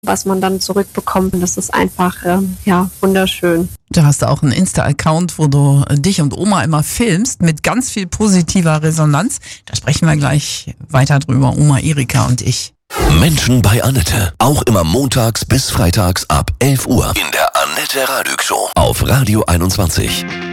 was man dann zurückbekommt. Und das ist einfach, wunderschön. Du hast auch einen Insta-Account, wo du dich und Oma immer filmst, mit ganz viel positiver Resonanz. Da sprechen wir gleich weiter drüber, Oma Erika und ich. Menschen bei Annette. Auch immer montags bis freitags ab 11 Uhr in der Annette Radio Show auf Radio 21.